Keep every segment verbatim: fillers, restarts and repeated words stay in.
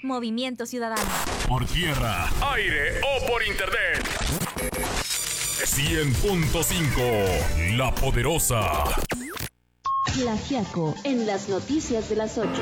Movimiento Ciudadano. Por tierra, aire o por internet. cien punto cinco, La Poderosa. Tlaxiaco, en las noticias de las ocho.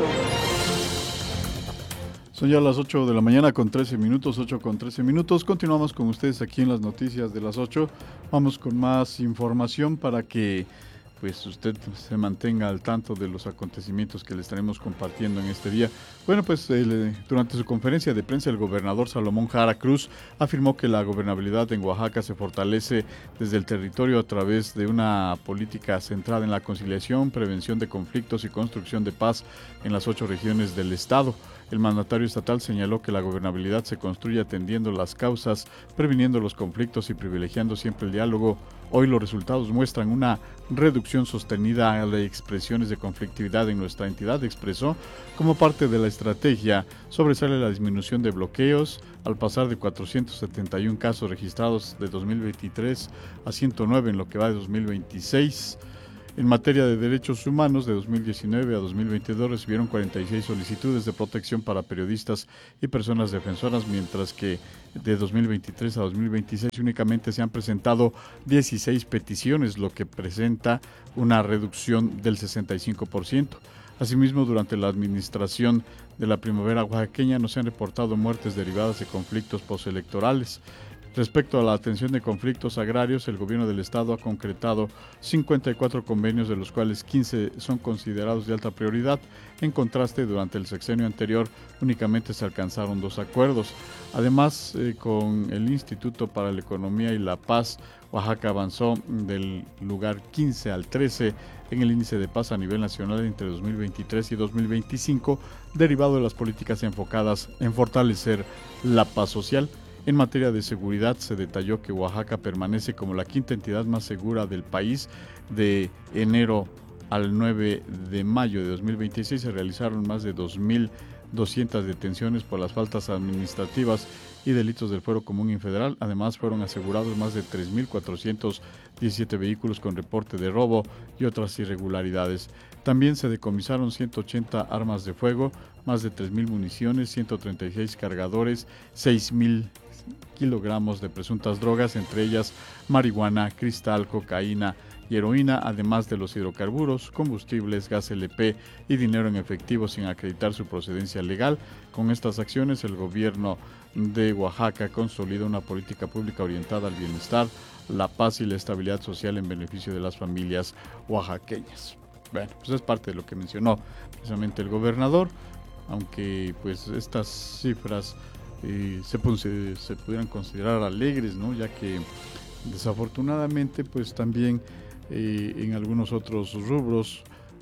Son ya las ocho de la mañana con trece minutos, ocho con trece minutos. Continuamos con ustedes aquí en las noticias de las ocho. Vamos con más información para que pues usted se mantenga al tanto de los acontecimientos que le estaremos compartiendo en este día. Bueno, pues el, durante su conferencia de prensa, el gobernador Salomón Jara Cruz afirmó que la gobernabilidad en Oaxaca se fortalece desde el territorio a través de una política centrada en la conciliación, prevención de conflictos y construcción de paz en las ocho regiones del estado. El mandatario estatal señaló que la gobernabilidad se construye atendiendo las causas, previniendo los conflictos y privilegiando siempre el diálogo. Hoy los resultados muestran una reducción sostenida de expresiones de conflictividad en nuestra entidad, expresó. Como parte de la estrategia, sobresale la disminución de bloqueos, al pasar de cuatrocientos setenta y uno casos registrados de dos mil veintitrés a ciento nueve en lo que va de dos mil veintiséis. En materia de derechos humanos, de dos mil diecinueve a dos mil veintidós recibieron cuarenta y seis solicitudes de protección para periodistas y personas defensoras, mientras que de dos mil veintitrés a dos mil veintiséis únicamente se han presentado dieciséis peticiones, lo que presenta una reducción del sesenta y cinco por ciento. Asimismo, durante la administración de la primavera oaxaqueña no se han reportado muertes derivadas de conflictos postelectorales. Respecto a la atención de conflictos agrarios, el gobierno del estado ha concretado cincuenta y cuatro convenios, de los cuales quince son considerados de alta prioridad. En contraste, durante el sexenio anterior únicamente se alcanzaron dos acuerdos. Además, eh, con el Instituto para la Economía y la Paz, Oaxaca avanzó del lugar quince al trece en el índice de paz a nivel nacional entre dos mil veintitrés y dos mil veinticinco, derivado de las políticas enfocadas en fortalecer la paz social. En materia de seguridad, se detalló que Oaxaca permanece como la quinta entidad más segura del país. De enero al nueve de mayo de dos mil veintiséis se realizaron más de dos mil doscientas detenciones por las faltas administrativas y delitos del fuero común y federal. Además, fueron asegurados más de tres mil cuatrocientos diecisiete vehículos con reporte de robo y otras irregularidades. También se decomisaron ciento ochenta armas de fuego, más de tres mil municiones, ciento treinta y seis cargadores, seis mil kilogramos de presuntas drogas, entre ellas marihuana, cristal, cocaína y heroína, además de los hidrocarburos, combustibles, gas L P y dinero en efectivo sin acreditar su procedencia legal. Con estas acciones, el gobierno de Oaxaca consolida una política pública orientada al bienestar, la paz y la estabilidad social en beneficio de las familias oaxaqueñas. Bueno, pues es parte de lo que mencionó precisamente el gobernador, aunque pues estas cifras eh, se, se, se pudieran considerar alegres, ¿no? Ya que desafortunadamente pues también eh, en algunos otros rubros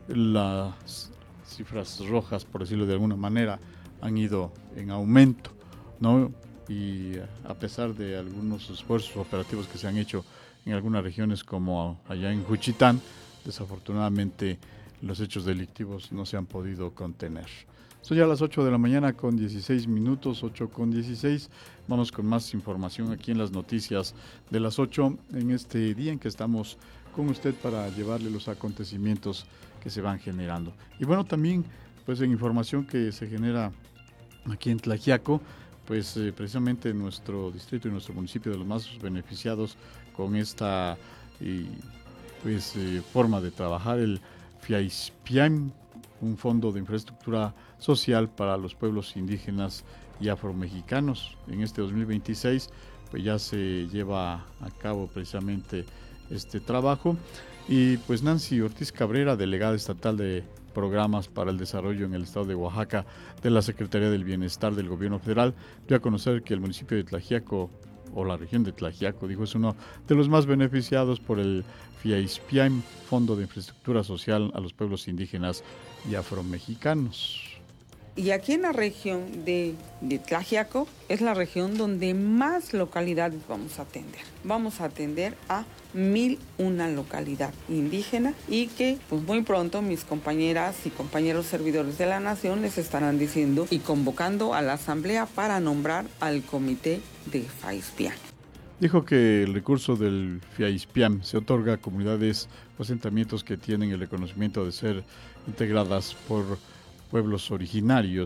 las cifras rojas, por decirlo de alguna manera, han ido en aumento, ¿no? Y a pesar de algunos esfuerzos operativos que se han hecho en algunas regiones como allá en Juchitán, desafortunadamente los hechos delictivos no se han podido contener. Son ya las ocho de la mañana con dieciséis minutos, ocho con dieciséis. Vamos con más información aquí en las noticias de las ocho, en este día en que estamos con usted para llevarle los acontecimientos que se van generando. Y bueno, también pues en información que se genera aquí en Tlaxiaco, pues eh, precisamente nuestro distrito y nuestro municipio de los más beneficiados con esta eh, pues eh, forma de trabajar, el FIAISPIAM, un fondo de infraestructura social para los pueblos indígenas y afromexicanos. En este dos mil veintiséis pues ya se lleva a cabo precisamente este trabajo, y pues Nancy Ortiz Cabrera, delegada estatal de programas para el desarrollo en el estado de Oaxaca de la Secretaría del Bienestar del Gobierno Federal, dio a conocer que el municipio de Tlaxiaco, o la región de Tlaxiaco, dijo, es uno de los más beneficiados por el FIAISPIAM, Fondo de Infraestructura Social a los Pueblos Indígenas y Afromexicanos. Y aquí en la región de, de Tlaxiaco es la región donde más localidades vamos a atender. Vamos a atender a mil una localidad indígena, y que pues muy pronto mis compañeras y compañeros servidores de la nación les estarán diciendo y convocando a la asamblea para nombrar al comité de FIAISPIAM. Dijo que el recurso del FIAISPIAM se otorga a comunidades o asentamientos que tienen el reconocimiento de ser integradas por pueblos originarios,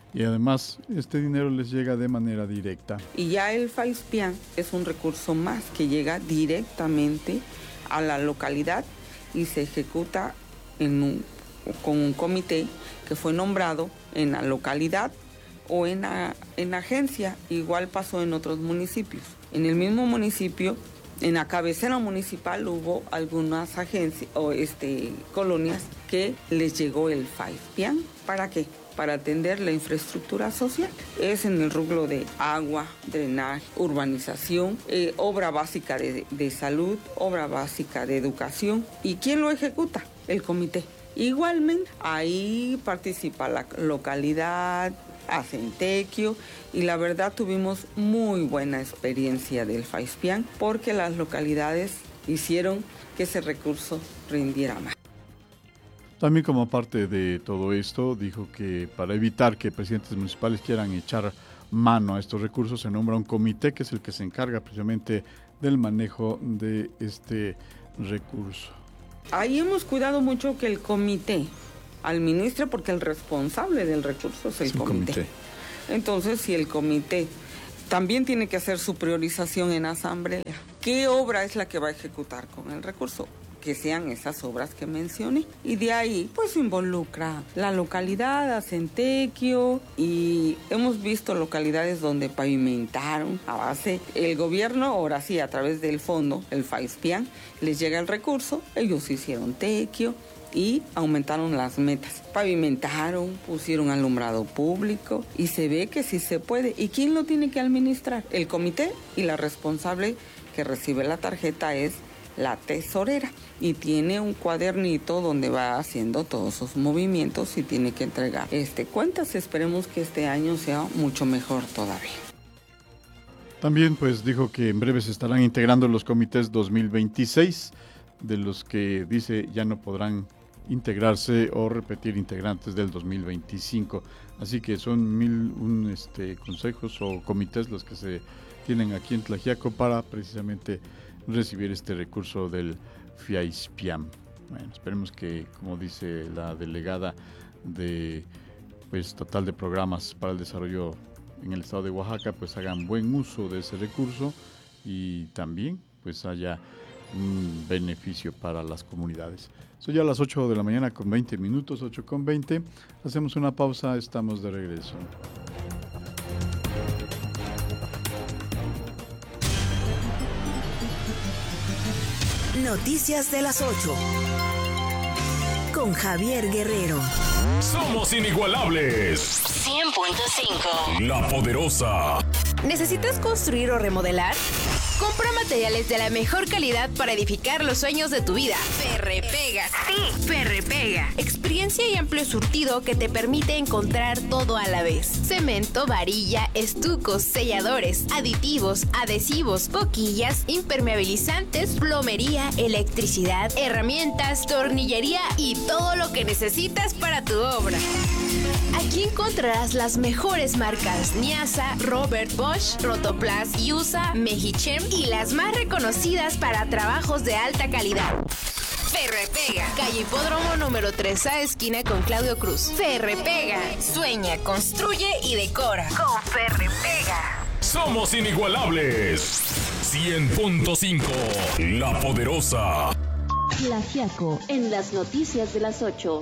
y además este dinero les llega de manera directa. Y ya el FAISPIAN es un recurso más que llega directamente a la localidad y se ejecuta en un, con un comité que fue nombrado en la localidad o en la en agencia. Igual pasó en otros municipios. En el mismo municipio, en la cabecera municipal, hubo algunas agencias o este, colonias que les llegó el FAISPIAN. ¿Para qué? Para atender la infraestructura social. Es en el rubro de agua, drenaje, urbanización, eh, obra básica de, de salud, obra básica de educación. ¿Y quién lo ejecuta? El comité. Igualmente, ahí participa la localidad, Acentequio, y la verdad tuvimos muy buena experiencia del FAISPIAN porque las localidades hicieron que ese recurso rindiera más. También como parte de todo esto, dijo que para evitar que presidentes municipales quieran echar mano a estos recursos, se nombra un comité que es el que se encarga precisamente del manejo de este recurso. Ahí hemos cuidado mucho que el comité administre, porque el responsable del recurso es el comité. comité. Entonces, si el comité también tiene que hacer su priorización en asamblea, ¿qué obra es la que va a ejecutar con el recurso? Que sean esas obras que mencioné. Y de ahí, pues, involucra la localidad, Acentequio, y hemos visto localidades donde pavimentaron a base, el gobierno, ahora sí, a través del fondo, el FAISPIAN, les llega el recurso, ellos hicieron tequio y aumentaron las metas. Pavimentaron, pusieron alumbrado público y se ve que sí se puede. ¿Y quién lo tiene que administrar? El comité, y la responsable que recibe la tarjeta es la tesorera, y tiene un cuadernito donde va haciendo todos sus movimientos y tiene que entregar este cuentas. Esperemos que este año sea mucho mejor todavía. También pues dijo que en breve se estarán integrando los comités dos mil veintiséis, de los que dice ya no podrán integrarse o repetir integrantes del dos mil veinticinco. Así que son mil un este, consejos o comités los que se tienen aquí en Tlaxiaco para precisamente recibir este recurso del FAISPIAN. Bueno, esperemos que, como dice la delegada de pues total de programas para el desarrollo en el estado de Oaxaca, pues hagan buen uso de ese recurso y también pues haya un beneficio para las comunidades. Son ya las ocho de la mañana con veinte minutos, ocho con veinte. Hacemos una pausa, estamos de regreso. Noticias de las ocho. Con Javier Guerrero. Somos inigualables. cien punto cinco. La Poderosa. ¿Necesitas construir o remodelar? Compra materiales de la mejor calidad para edificar los sueños de tu vida. Ferrepega. Sí, Ferrepega. Experiencia y amplio surtido que te permite encontrar todo a la vez. Cemento, varilla, estucos, selladores, aditivos, adhesivos, boquillas, impermeabilizantes, plomería, electricidad, herramientas, tornillería y todo lo que necesitas para tu obra. Aquí encontrarás las mejores marcas Niasa, Robert Bosch, Rotoplas, Yusa, Mejichem y las más reconocidas para trabajos de alta calidad. Ferrepega, calle Hipódromo número tres A, esquina con Claudio Cruz. Ferrepega, sueña, construye y decora con Ferrepega. Somos inigualables. cien punto cinco. La Poderosa. Tlaxiaco en las noticias de las ocho.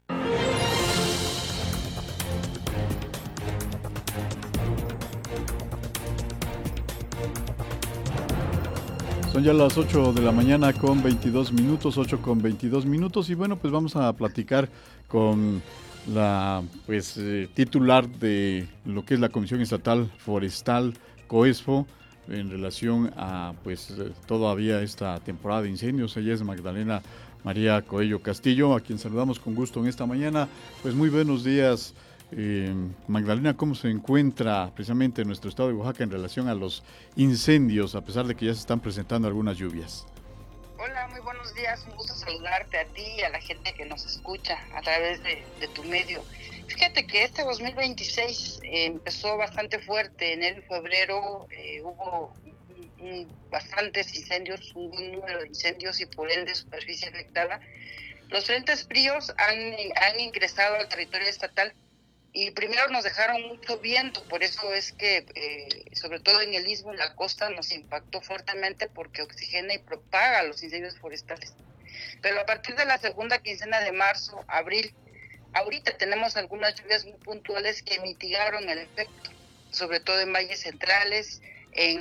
Son ya las ocho de la mañana con veintidós minutos, ocho con veintidós minutos, y bueno, pues vamos a platicar con la pues eh, titular de lo que es la Comisión Estatal Forestal, COESFO, en relación a pues eh, todavía esta temporada de incendios. Ella es Magdalena María Coello Castillo, a quien saludamos con gusto en esta mañana. Pues muy buenos días. Eh, Magdalena, ¿cómo se encuentra precisamente nuestro estado de Oaxaca en relación a los incendios, a pesar de que ya se están presentando algunas lluvias? Hola, muy buenos días, un gusto saludarte a ti y a la gente que nos escucha a través de, de tu medio. Fíjate que este dos mil veintiséis eh, empezó bastante fuerte. En el febrero eh, hubo un, un, bastantes incendios, un buen número de incendios y por ende superficie afectada. Los frentes fríos han, han ingresado al territorio estatal Y primero nos dejaron mucho viento, por eso es que, eh, sobre todo en el istmo y la costa, nos impactó fuertemente porque oxigena y propaga los incendios forestales. Pero a partir de la segunda quincena de marzo, abril, ahorita tenemos algunas lluvias muy puntuales que mitigaron el efecto, sobre todo en valles centrales, en